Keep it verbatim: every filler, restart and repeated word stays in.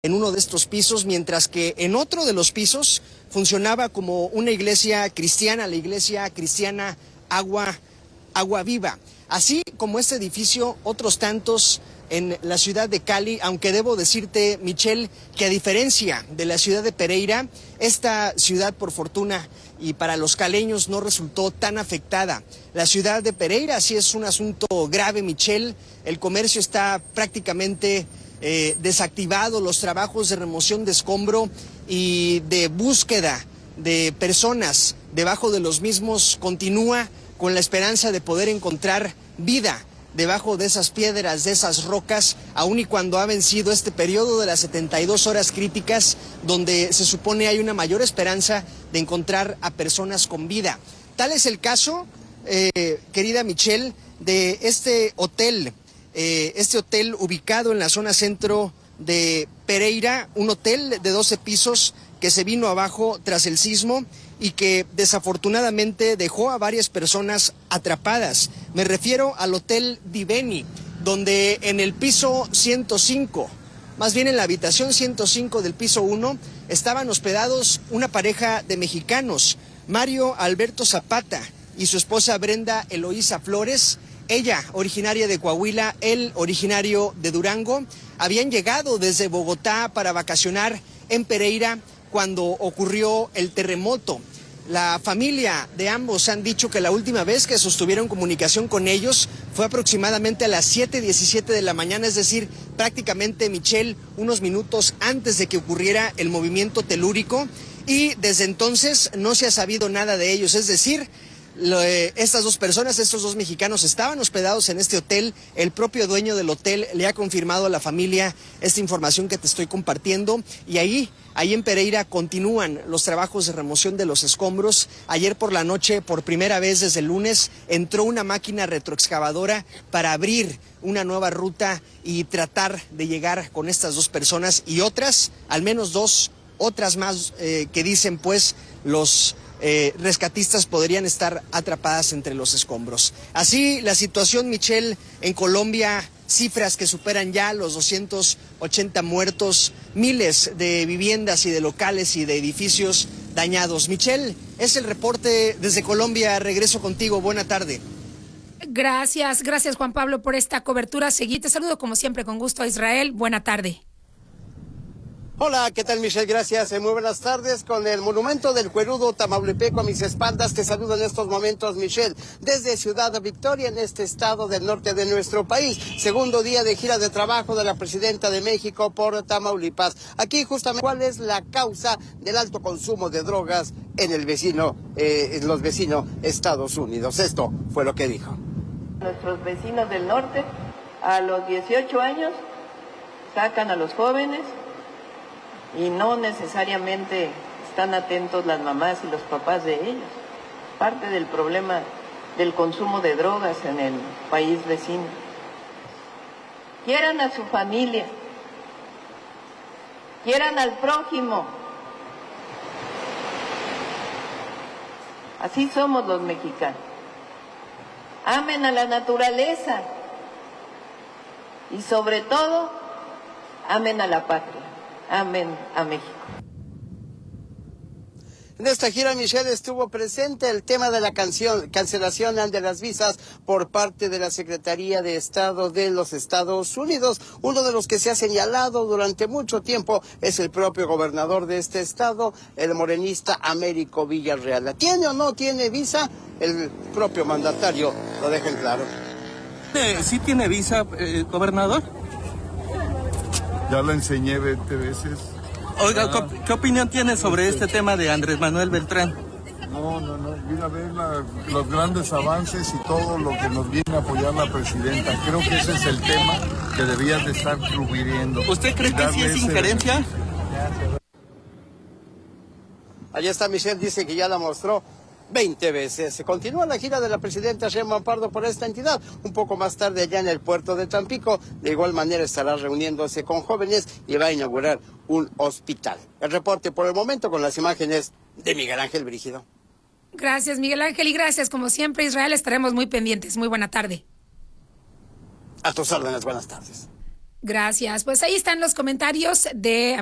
en uno de estos pisos, mientras que en otro de los pisos funcionaba como una iglesia cristiana, la iglesia cristiana Agua, Agua Viva. Así como este edificio, otros tantos en la ciudad de Cali, aunque debo decirte, Michelle, que a diferencia de la ciudad de Pereira, esta ciudad, por fortuna, y para los caleños no resultó tan afectada. La ciudad de Pereira sí es un asunto grave, Michelle. El comercio está prácticamente eh, desactivado, los trabajos de remoción de escombro y de búsqueda de personas debajo de los mismos continúa con la esperanza de poder encontrar vida debajo de esas piedras, de esas rocas, aun y cuando ha vencido este periodo de las setenta y dos horas críticas, donde se supone hay una mayor esperanza de encontrar a personas con vida. Tal es el caso, eh, querida Michelle, de este hotel, eh, este hotel ubicado en la zona centro de Pereira, un hotel de doce pisos que se vino abajo tras el sismo y que desafortunadamente dejó a varias personas atrapadas. Me refiero al Hotel Diveni, donde en el piso ciento cinco, más bien en la habitación ciento cinco del piso uno, estaban hospedados una pareja de mexicanos, Mario Alberto Zapata y su esposa Brenda Eloísa Flores, ella originaria de Coahuila, él originario de Durango. Habían llegado desde Bogotá para vacacionar en Pereira cuando ocurrió el terremoto. La familia de ambos han dicho que la última vez que sostuvieron comunicación con ellos fue aproximadamente a las siete diecisiete de la mañana, es decir, prácticamente, Michelle, unos minutos antes de que ocurriera el movimiento telúrico, y desde entonces no se ha sabido nada de ellos, es decir, Lo, eh, estas dos personas, estos dos mexicanos estaban hospedados en este hotel. El propio dueño del hotel le ha confirmado a la familia esta información que te estoy compartiendo, y ahí, ahí en Pereira continúan los trabajos de remoción de los escombros. Ayer por la noche, por primera vez desde el lunes, entró una máquina retroexcavadora para abrir una nueva ruta y tratar de llegar con estas dos personas y otras, al menos dos, otras más eh, que dicen pues los Eh, rescatistas podrían estar atrapadas entre los escombros. Así la situación, Michelle, en Colombia, cifras que superan ya los doscientos ochenta muertos, miles de viviendas y de locales y de edificios dañados. Michelle, es el reporte desde Colombia. Regreso contigo. Buena tarde. Gracias, gracias Juan Pablo por esta cobertura. Seguí, te saludo como siempre con gusto a Israel. Buena tarde. Hola, ¿qué tal, Michelle? Gracias. Muy buenas tardes. Con el monumento del Cuerudo Tamaulipeco a mis espaldas, te saludo en estos momentos, Michelle, desde Ciudad Victoria, en este estado del norte de nuestro país. Segundo día de gira de trabajo de la presidenta de México por Tamaulipas. Aquí, justamente, ¿cuál es la causa del alto consumo de drogas en el vecino, eh, en los vecinos Estados Unidos? Esto fue lo que dijo. Nuestros vecinos del norte, a los dieciocho años, sacan a los jóvenes y no necesariamente están atentos las mamás y los papás de ellos. Parte del problema del consumo de drogas en el país vecino. Quieran a su familia, quieran al prójimo. Así somos los mexicanos. Amen a la naturaleza y sobre todo, amen a la patria. Amén a México. En esta gira, Michelle, estuvo presente el tema de la canción, cancelación de las visas por parte de la Secretaría de Estado de los Estados Unidos. Uno de los que se ha señalado durante mucho tiempo es el propio gobernador de este estado, el morenista Américo Villarreal. ¿Tiene o no tiene visa? El propio mandatario lo deja en claro. ¿Sí tiene visa, eh, gobernador? Ya la enseñé veinte veces. Oiga, ah, ¿qué, ¿qué opinión tiene sobre este tema de Andrés Manuel Beltrán? No, no, no. Mira, ver la, los grandes avances y todo lo que nos viene a apoyar la presidenta. Creo que ese es el tema que debías de estar fluyendo. ¿Usted cree que sí es injerencia? Allá está Michelle, dice que ya la mostró veinte veces. Continúa la gira de la presidenta Sheinbaum Pardo por esta entidad. Un poco más tarde allá en el puerto de Tampico, de igual manera estará reuniéndose con jóvenes y va a inaugurar un hospital. El reporte por el momento con las imágenes de Miguel Ángel Brígido. Gracias, Miguel Ángel, y gracias como siempre, Israel. Estaremos muy pendientes. Muy buena tarde. A tus órdenes, buenas tardes. Gracias. Pues ahí están los comentarios de